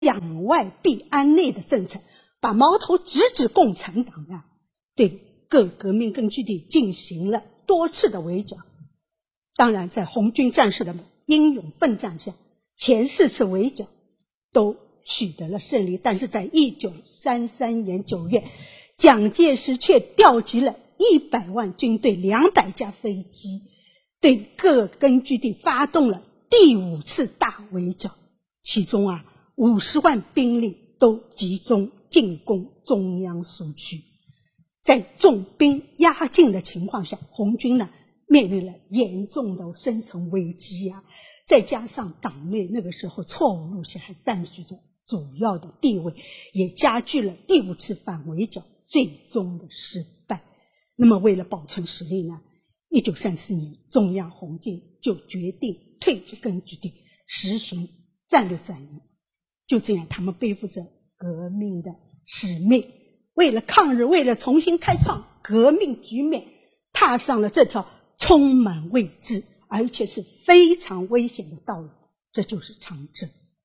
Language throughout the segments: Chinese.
攘外必安内的政策，把矛头直指共产党啊，对各革命根据地进行了多次的围剿。当然在红军战士的英勇奋战下，前4次围剿都取得了胜利，但是在1933年9月，蒋介石却调集了100万军队、200架飞机，对各根据地发动了第5次大围剿，其中50万兵力都集中进攻中央苏区。在重兵压境的情况下，红军呢面临了严重的生存危机再加上党内那个时候错误路线还占据着主要的地位，也加剧了第5次反围剿最终的失败。那么为了保存实力呢，1934年中央红军就决定退出根据地，实行战略转移。就这样，他们背负着革命的使命，为了抗日，为了重新开创革命局面，踏上了这条充满未知而且是非常危险的道路，这就是长征。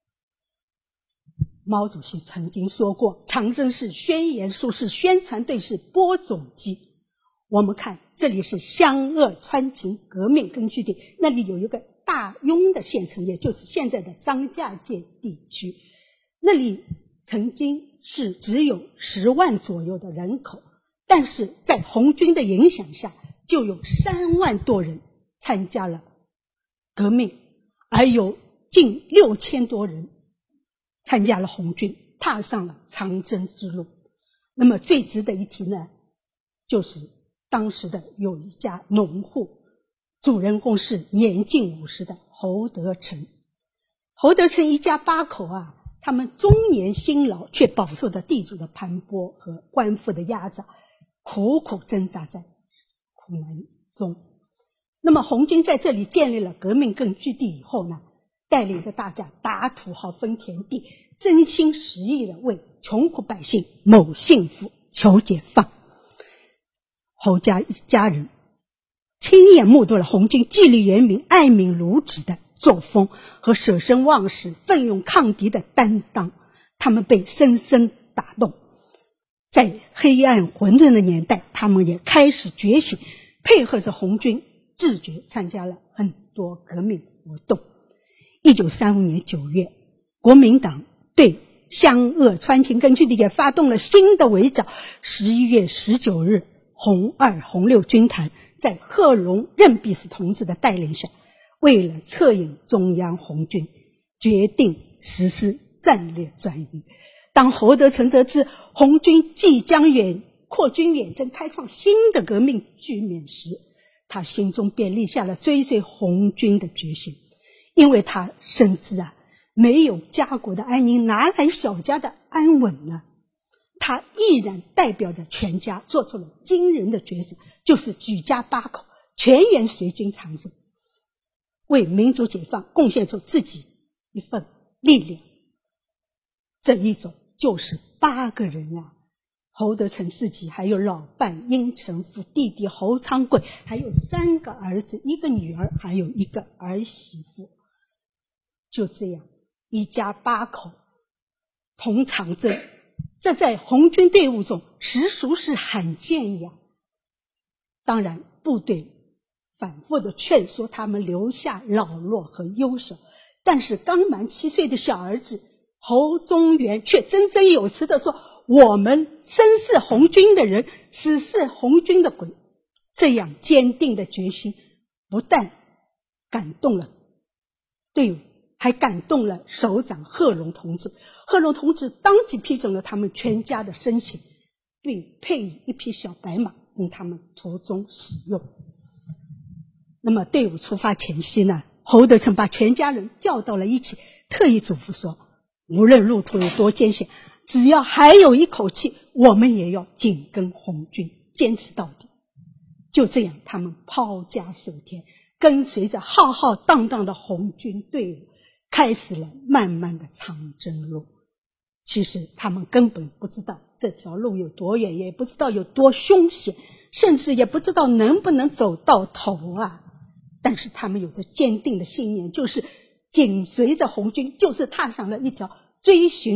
毛主席曾经说过，长征是宣言书，是宣传队，是播种机。我们看这里是湘鄂川秦革命根据地，那里有一个大庸的县城，也就是现在的张家界地区，那里曾经是只有10万左右的人口，但是在红军的影响下，就有3万多人参加了革命，而有近6000多人参加了红军，踏上了长征之路。那么最值得一提呢，就是当时的有一家农户，主人公是年近50的侯德成。侯德成一家8口他们中年辛劳，却饱受着地主的盘剥和官府的压榨，苦苦挣扎在苦难中。那么红军在这里建立了革命根据地以后呢，带领着大家打土豪分田地，真心实意的为穷苦百姓谋幸福、求解放。侯家一家人亲眼目睹了红军纪律严明、爱民如子的作风和舍身忘死、奋勇抗敌的担当，他们被深深打动。在黑暗混沌的年代，他们也开始觉醒，配合着红军自觉参加了很多革命活动。1935年9月，国民党对湘鄂川秦根据地也发动了新的围剿。11月19日，红2、红6军团在贺龙、任弼时同志的带领下，为了策应中央红军，决定实施战略转移。当侯德成得知红军即将扩军远征，开创新的革命局面时，他心中便立下了追随红军的决心。因为他深知没有家国的安宁，哪来小家的安稳呢？他毅然代表着全家做出了惊人的抉择，就是举家8口全员随军长征，为民族解放贡献出自己一份力量。这一种就是8个人侯德成自己，还有老伴殷承福、弟弟侯昌贵，还有3个儿子、1个女儿，还有1个儿媳妇。就这样，一家8口同长征，这在红军队伍中实属是罕见呀。当然，部队反复的劝说他们留下老弱和优秀，但是刚满7岁的小儿子侯宗元却振振有词地说，我们生是红军的人，死是红军的鬼。这样坚定的决心不但感动了队伍，还感动了首长贺龙同志。贺龙同志当即批准了他们全家的申请，并配以一匹小白马供他们途中使用。那么队伍出发前夕呢，侯德成把全家人叫到了一起，特意嘱咐说，无论路途有多艰险，只要还有一口气，我们也要紧跟红军，坚持到底。就这样，他们抛家守田，跟随着浩浩荡荡的红军队伍，开始了漫漫的长征路。其实他们根本不知道这条路有多远，也不知道有多凶险，甚至也不知道能不能走到头但是他们有着坚定的信念，就是紧随着红军，就是踏上了一条追寻